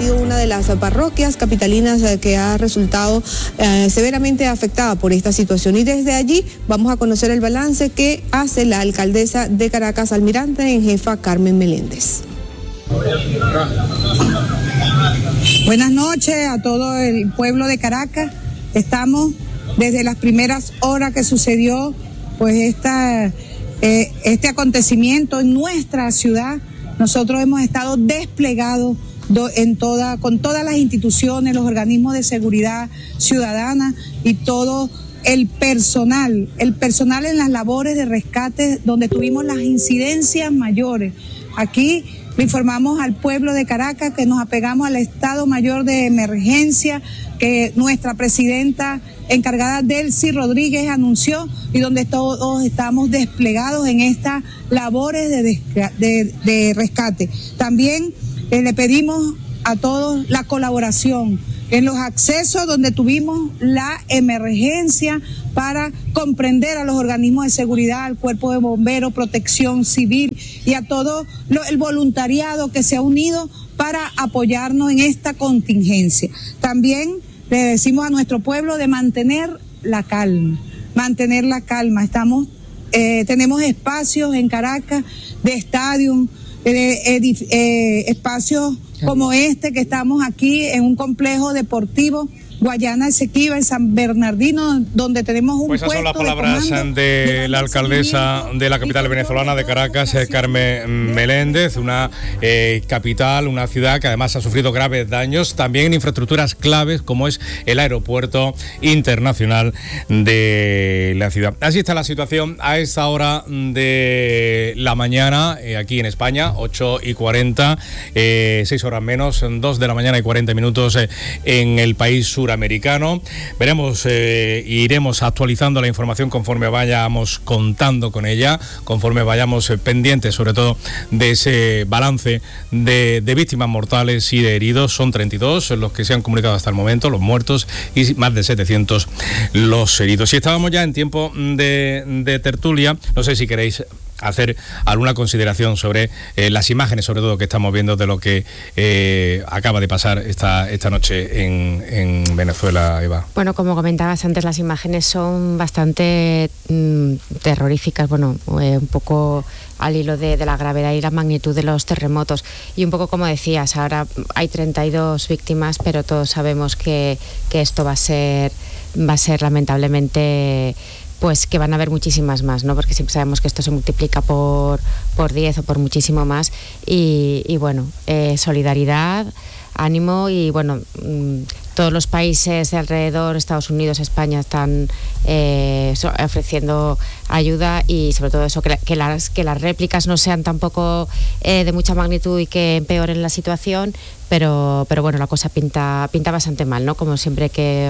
sido una de las parroquias capitalinas que ha resultado severamente afectada por esta situación. Y desde allí vamos a conocer el balance que hace la alcaldesa de Caracas, almirante en jefa Carmen Meléndez. Buenas noches a todo el pueblo de Caracas. Estamos desde las primeras horas que sucedió pues este acontecimiento en nuestra ciudad. Nosotros hemos estado desplegados con todas las instituciones, los organismos de seguridad ciudadana y todo el personal en las labores de rescate donde tuvimos las incidencias mayores. Aquí le informamos al pueblo de Caracas que nos apegamos al Estado Mayor de Emergencia que nuestra presidenta encargada Delcy Rodríguez anunció y donde todos estamos desplegados en estas labores de rescate. También le pedimos a todos la colaboración en los accesos donde tuvimos la emergencia para comprender a los organismos de seguridad, al cuerpo de bomberos, protección civil y a todo el voluntariado que se ha unido para apoyarnos en esta contingencia. También le decimos a nuestro pueblo de mantener la calma. Tenemos espacios en Caracas de estadio, espacios como este que estamos aquí en un complejo deportivo Guayana Esequiba, en San Bernardino, donde tenemos un puesto de comando. Pues esas son las palabras de la alcaldesa de la capital venezolana de Caracas, Carmen Meléndez, una capital, una ciudad que además ha sufrido graves daños, también en infraestructuras claves como es el aeropuerto internacional de la ciudad. Así está la situación a esta hora de la mañana, aquí en España, 8:40, 6 horas menos, 2 de la mañana y 40 minutos en el país suramericano. Veremos, iremos actualizando la información conforme vayamos contando con ella, conforme vayamos pendientes sobre todo de ese balance de víctimas mortales y de heridos. Son 32 los que se han comunicado hasta el momento, los muertos, y más de 700 los heridos. Y estábamos ya en tiempo de tertulia. No sé si queréis hacer alguna consideración sobre las imágenes, sobre todo que estamos viendo de lo que acaba de pasar esta noche en Venezuela, Eva. Bueno, como comentabas antes, las imágenes son bastante terroríficas, un poco al hilo de la gravedad y la magnitud de los terremotos. Y un poco como decías, ahora hay 32 víctimas, pero todos sabemos que esto va a ser lamentablemente, pues que van a haber muchísimas más, ¿no? Porque siempre sabemos que esto se multiplica por 10 o por muchísimo más. Y bueno, solidaridad, ánimo y bueno, todos los países de alrededor, Estados Unidos, España, están ofreciendo ayuda y sobre todo eso, que las réplicas no sean tampoco de mucha magnitud y que empeoren la situación, pero bueno, la cosa pinta bastante mal, ¿no? Como siempre que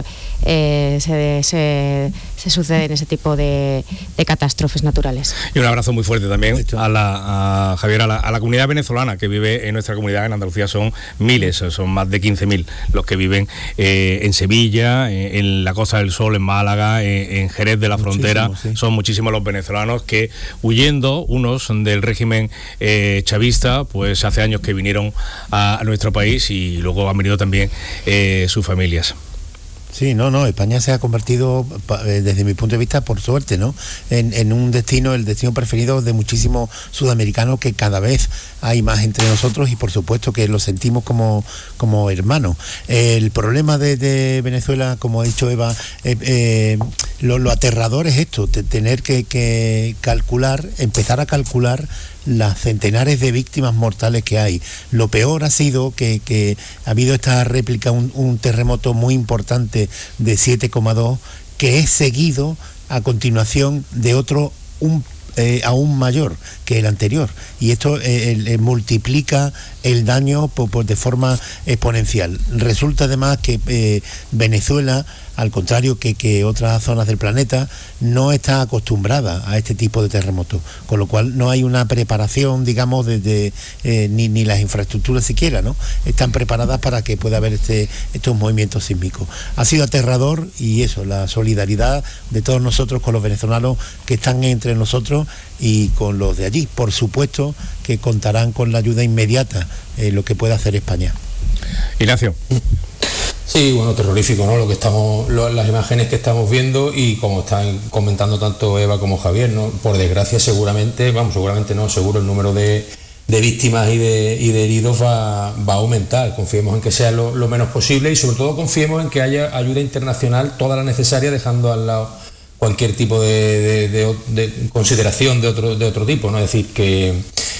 se suceden ese tipo de catástrofes naturales. Y un abrazo muy fuerte también a Javier, a la comunidad venezolana que vive en nuestra comunidad en Andalucía. Son miles, son más de 15.000 los que viven en Sevilla, en la Costa del Sol, en Málaga, en Jerez de la Frontera. Sí. Son muchísimos los venezolanos que, huyendo unos del régimen chavista, pues hace años que vinieron a nuestro país y luego han venido también sus familias. Sí, España se ha convertido, desde mi punto de vista, por suerte, ¿no?, en un destino, el destino preferido de muchísimos sudamericanos, que cada vez hay más entre nosotros y por supuesto que lo sentimos como hermanos. El problema de Venezuela, como ha dicho Eva, lo aterrador es esto, tener que empezar a calcular las centenares de víctimas mortales que hay. Lo peor ha sido que ha habido esta réplica, un terremoto muy importante de 7,2, que es seguido a continuación de otro aún mayor que el anterior, y esto multiplica el daño de forma exponencial. Resulta además que Venezuela, al contrario que otras zonas del planeta, no está acostumbrada a este tipo de terremotos, con lo cual no hay una preparación, digamos, ni las infraestructuras siquiera, ¿no?, están preparadas para que pueda haber estos movimientos sísmicos. Ha sido aterrador, y eso, la solidaridad de todos nosotros con los venezolanos que están entre nosotros y con los de allí. Por supuesto que contarán con la ayuda inmediata, lo que pueda hacer España. Ignacio. Sí, bueno, terrorífico, ¿no? Las imágenes que estamos viendo, y como están comentando tanto Eva como Javier, ¿no? Por desgracia, seguro el número de víctimas y de heridos va a aumentar. Confiemos en que sea lo menos posible, y sobre todo confiemos en que haya ayuda internacional, toda la necesaria, dejando al lado cualquier tipo de consideración de otro tipo, ¿no? Es decir, que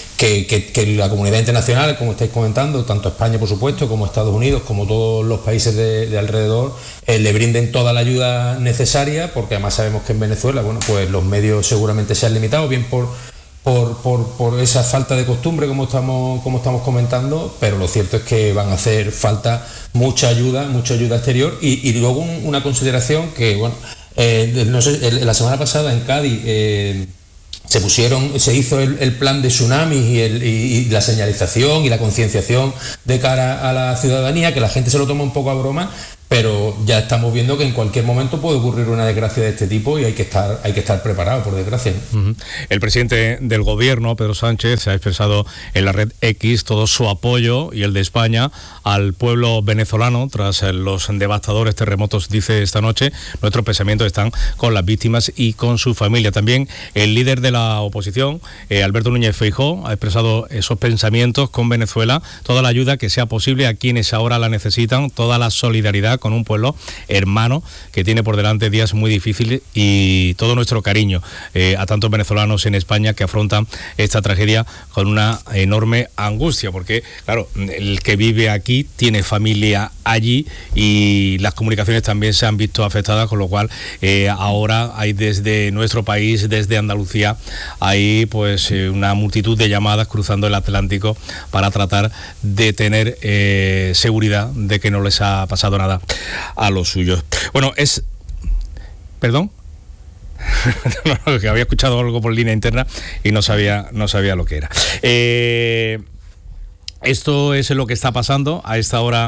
la comunidad internacional, como estáis comentando, tanto España, por supuesto, como Estados Unidos, como todos los países de alrededor, le brinden toda la ayuda necesaria, porque además sabemos que en Venezuela, bueno, pues los medios seguramente se han limitado, bien por esa falta de costumbre, como estamos comentando, pero lo cierto es que van a hacer falta mucha ayuda exterior. Y luego una consideración que, bueno, no sé, la semana pasada en Cádiz se hizo el plan de tsunamis y la señalización y la concienciación de cara a la ciudadanía, que la gente se lo toma un poco a broma, pero ya estamos viendo que en cualquier momento puede ocurrir una desgracia de este tipo, y hay que estar preparado, por desgracia. El presidente del gobierno, Pedro Sánchez, se ha expresado en la red X todo su apoyo, y el de España, al pueblo venezolano tras los devastadores terremotos. Dice esta noche: nuestros pensamientos están con las víctimas y con su familia. También el líder de la oposición, Alberto Núñez Feijóo, ha expresado esos pensamientos con Venezuela, toda la ayuda que sea posible a quienes ahora la necesitan, toda la solidaridad con un pueblo hermano que tiene por delante días muy difíciles, y todo nuestro cariño a tantos venezolanos en España que afrontan esta tragedia con una enorme angustia, porque claro, el que vive aquí tiene familia allí, y las comunicaciones también se han visto afectadas, con lo cual ahora hay desde nuestro país, desde Andalucía, hay pues una multitud de llamadas cruzando el Atlántico para tratar de tener seguridad de que no les ha pasado nada a los suyos. Bueno, ¿Perdón? No, que había escuchado algo por línea interna y no sabía lo que era. Esto es lo que está pasando a esta hora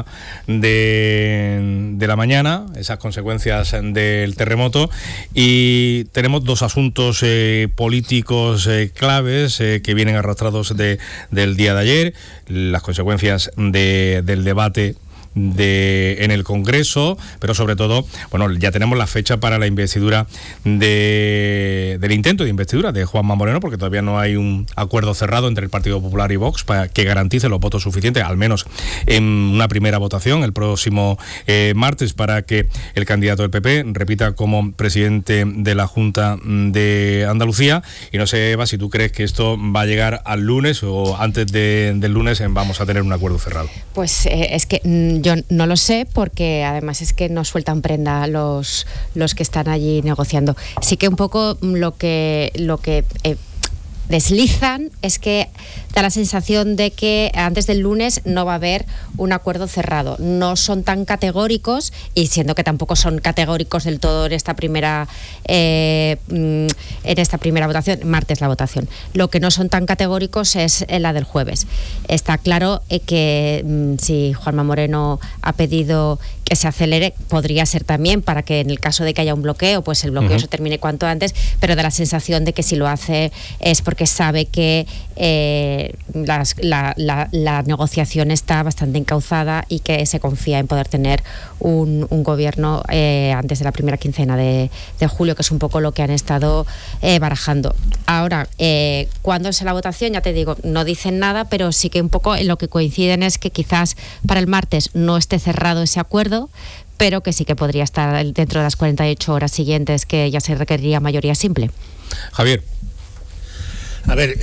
de la mañana, esas consecuencias del terremoto, y tenemos dos asuntos políticos claves que vienen arrastrados del día de ayer, las consecuencias del debate en el Congreso, pero sobre todo, bueno, ya tenemos la fecha para la investidura del intento de investidura de Juanma Moreno, porque todavía no hay un acuerdo cerrado entre el Partido Popular y Vox para que garantice los votos suficientes, al menos en una primera votación el próximo martes, para que el candidato del PP repita como presidente de la Junta de Andalucía. Y no sé, Eva, si tú crees que esto va a llegar al lunes, o antes del lunes vamos a tener un acuerdo cerrado. Pues es que yo no lo sé, porque además es que no sueltan prenda los que están allí negociando. Sí que un poco lo que deslizan es que da la sensación de que antes del lunes no va a haber un acuerdo cerrado. No son tan categóricos, y siendo que tampoco son categóricos del todo en esta primera votación, martes la votación. Lo que no son tan categóricos es la del jueves. Está claro que si Juanma Moreno ha pedido que se acelere, podría ser también para que en el caso de que haya un bloqueo, pues el bloqueo se termine cuanto antes, pero da la sensación de que si lo hace es porque sabe que la negociación está bastante encauzada, y que se confía en poder tener un gobierno antes de la primera quincena de julio, que es un poco lo que han estado barajando. Ahora, ¿cuándo es la votación? Ya te digo, no dicen nada, pero sí que un poco en lo que coinciden es que quizás para el martes no esté cerrado ese acuerdo, pero que sí que podría estar dentro de las 48 horas siguientes, que ya se requeriría mayoría simple. Javier. A ver,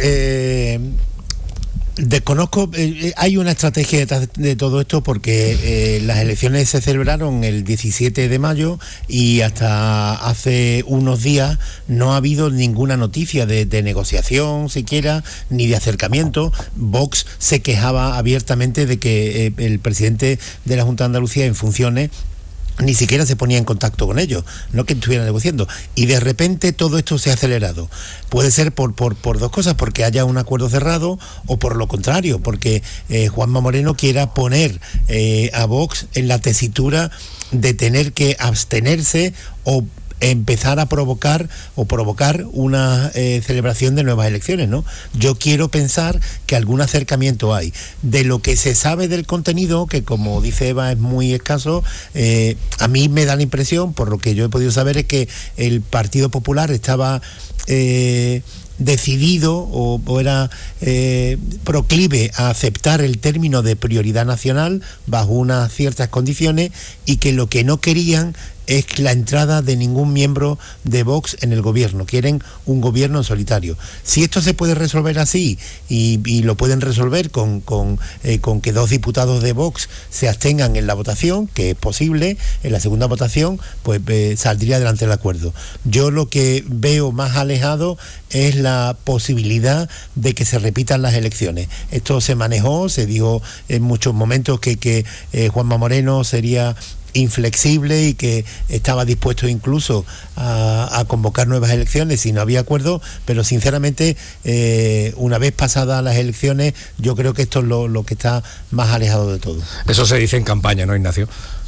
desconozco, hay una estrategia detrás de todo esto, porque las elecciones se celebraron el 17 de mayo y hasta hace unos días no ha habido ninguna noticia de negociación siquiera, ni de acercamiento. Vox se quejaba abiertamente de que el presidente de la Junta de Andalucía en funciones ni siquiera se ponía en contacto con ellos, no que estuvieran negociando, y de repente todo esto se ha acelerado. Puede ser por dos cosas: porque haya un acuerdo cerrado, o por lo contrario, porque Juanma Moreno quiera poner a Vox en la tesitura de tener que abstenerse o empezar a provocar una celebración de nuevas elecciones, ¿no? Yo quiero pensar que algún acercamiento hay. De lo que se sabe del contenido, que como dice Eva es muy escaso, a mí me da la impresión, por lo que yo he podido saber, es que el Partido Popular estaba decidido o era proclive a aceptar el término de prioridad nacional bajo unas ciertas condiciones, y que lo que no querían es la entrada de ningún miembro de Vox en el gobierno. Quieren un gobierno en solitario. Si esto se puede resolver así, y lo pueden resolver con que 2 diputados de Vox se abstengan en la votación, que es posible, en la segunda votación, pues saldría adelante el acuerdo. Yo lo que veo más alejado es la posibilidad de que se repitan las elecciones. Esto se manejó, se dijo en muchos momentos que Juanma Moreno sería inflexible y que estaba dispuesto incluso a convocar nuevas elecciones si no había acuerdo, pero sinceramente una vez pasadas las elecciones, yo creo que esto es lo que está más alejado de todo. Eso se dice en campaña, ¿no, Ignacio?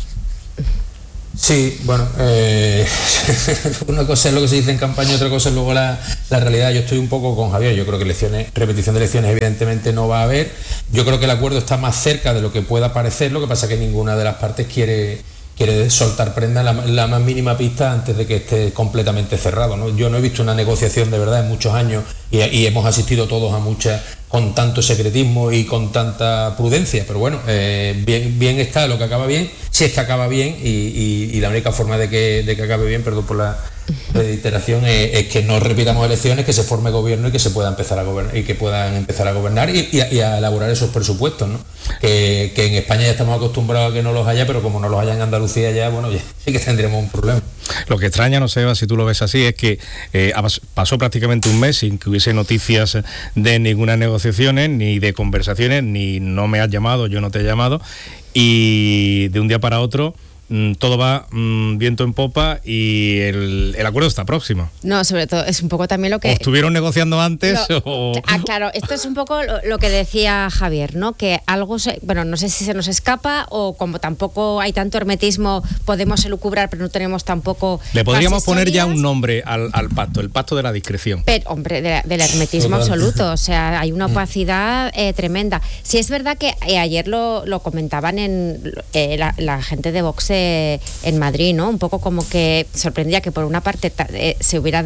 Sí, bueno, una cosa es lo que se dice en campaña, otra cosa es luego la realidad. Yo estoy un poco con Javier. Yo creo que repetición de elecciones evidentemente no va a haber. Yo creo que el acuerdo está más cerca de lo que pueda parecer, lo que pasa es que ninguna de las partes quiere soltar prenda la más mínima pista antes de que esté completamente cerrado, ¿no? Yo no he visto una negociación de verdad en muchos años, y hemos asistido todos a muchas con tanto secretismo y con tanta prudencia, pero bueno, bien está lo que acaba bien, si es que acaba bien, y la única forma de que acabe bien, perdón por la reiteración, es que no repitamos elecciones, que se forme gobierno y que se pueda empezar a gobernar, y que puedan empezar a gobernar y a elaborar esos presupuestos, ¿no? Que en España ya estamos acostumbrados a que no los haya, pero como no los haya en Andalucía ya, bueno, ya sí que tendremos un problema. Lo que extraña, no sé, Eva, si tú lo ves así, es que pasó prácticamente un mes sin que hubiese noticias de ninguna negociaciones, ni de conversaciones, ni no me has llamado, yo no te he llamado, y de un día para otro todo va viento en popa, y el acuerdo está próximo. No, sobre todo es un poco también lo que... ¿O estuvieron negociando antes? Claro, esto es un poco lo que decía Javier, ¿no? Que algo, no sé si se nos escapa, o como tampoco hay tanto hermetismo, podemos elucubrar, pero no tenemos tampoco... Le podríamos poner ya un nombre al pacto, el pacto de la discreción. Pero, hombre, del hermetismo absoluto, o sea, hay una opacidad tremenda. Sí es verdad que ayer lo comentaban la gente de Vox en Madrid, ¿no? Un poco como que sorprendía que por una parte se hubiera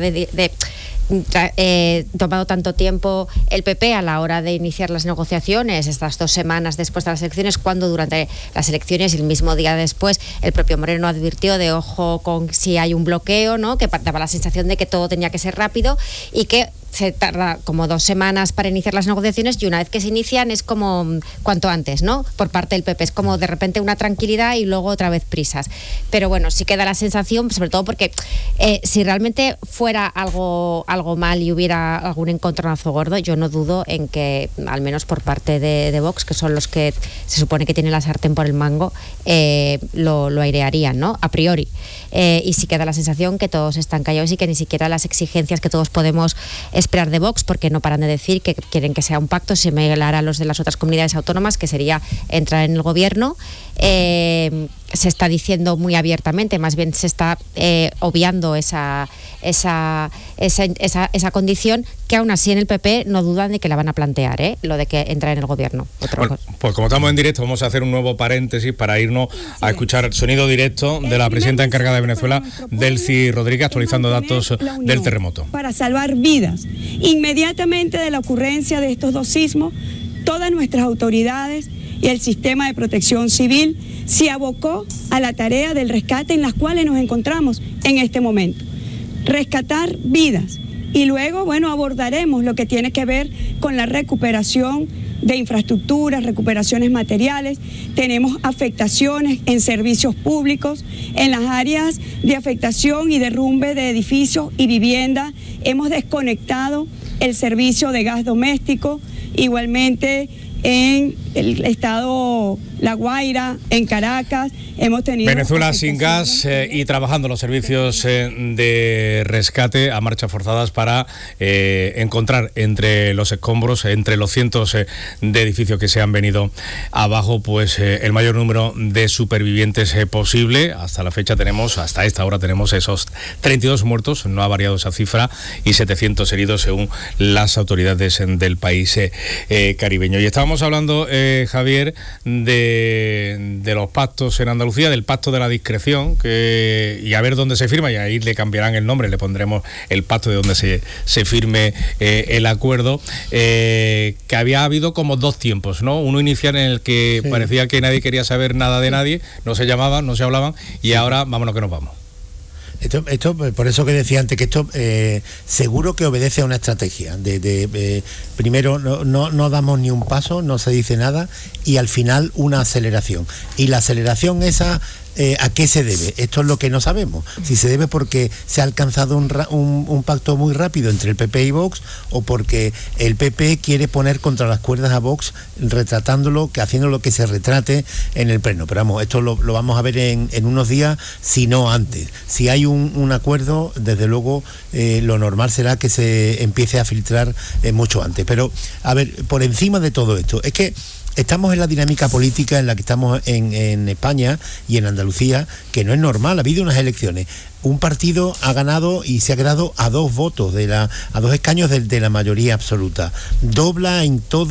tomado tanto tiempo el PP a la hora de iniciar las negociaciones, estas 2 semanas después de las elecciones, cuando durante las elecciones y el mismo día después el propio Moreno advirtió de ojo con si hay un bloqueo, ¿no? Que daba la sensación de que todo tenía que ser rápido, y que se tarda como 2 semanas para iniciar las negociaciones, y una vez que se inician es como cuanto antes, ¿no? Por parte del PP es como de repente una tranquilidad y luego otra vez prisas. Pero bueno, sí queda la sensación, sobre todo porque si realmente fuera algo mal y hubiera algún encontronazo gordo, yo no dudo en que, al menos por parte de Vox, que son los que se supone que tienen la sartén por el mango, lo airearían, ¿no? A priori. Y sí queda la sensación que todos están callados y que ni siquiera las exigencias que todos podemos esperar de Vox, porque no paran de decir que quieren que sea un pacto similar a los de las otras comunidades autónomas, que sería entrar en el gobierno. Se está diciendo muy abiertamente, más bien se está obviando esa condición, que aún así en el PP no dudan de que la van a plantear, lo de que entrar en el gobierno. Bueno, pues como estamos en directo, vamos a hacer un nuevo paréntesis para irnos a escuchar el sonido directo de la presidenta encargada de Venezuela, Delcy Rodríguez, actualizando datos del terremoto. Para salvar vidas. Inmediatamente de la ocurrencia de estos 2 sismos, todas nuestras autoridades y el sistema de protección civil se abocó a la tarea del rescate en las cuales nos encontramos en este momento. Rescatar vidas, y luego, abordaremos lo que tiene que ver con la recuperación de infraestructuras, recuperaciones materiales. Tenemos afectaciones en servicios públicos, en las áreas de afectación y derrumbe de edificios y vivienda. Hemos desconectado el servicio de gas doméstico, igualmente en el estado La Guaira, en Caracas, hemos tenido... Venezuela sin gas y trabajando los servicios de rescate a marchas forzadas para encontrar entre los escombros, entre los cientos de edificios que se han venido abajo, pues el mayor número de supervivientes posible. Hasta la fecha hasta esta hora tenemos esos 32 muertos, no ha variado esa cifra, y 700 heridos según las autoridades del país caribeño. Y estábamos hablando, Javier, de los pactos en Andalucía, del pacto de la discreción, y a ver dónde se firma, y ahí le cambiarán el nombre, le pondremos el pacto de donde se firme el acuerdo, que había habido como dos tiempos, ¿no? Uno inicial en el que parecía que nadie quería saber nada de nadie, no se llamaban, no se hablaban, y ahora vámonos que nos vamos. Esto, por eso que decía antes, que esto seguro que obedece a una estrategia. Primero, no damos ni un paso, no se dice nada, y al final una aceleración. Y la aceleración esa, ¿a qué se debe? Esto es lo que no sabemos. Si se debe porque se ha alcanzado un pacto muy rápido entre el PP y Vox, o porque el PP quiere poner contra las cuerdas a Vox, retratándolo, haciéndolo que se retrate en el pleno. Pero vamos, esto lo vamos a ver en unos días, si no antes. Si hay un acuerdo, desde luego lo normal será que se empiece a filtrar mucho antes. Pero, a ver, por encima de todo esto, es que estamos en la dinámica política en la que estamos en España y en Andalucía, que no es normal. Ha habido unas elecciones, un partido ha ganado y se ha quedado a 2 votos, a 2 escaños de la mayoría absoluta. Dobla en todo